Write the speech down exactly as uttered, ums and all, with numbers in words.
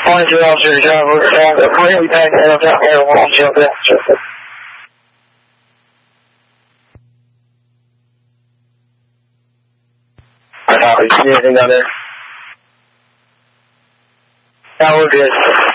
欢迎知道是这样，不是这样的，朋友一代年的这样，还有我们这样的。好，谢谢大家的。那我这。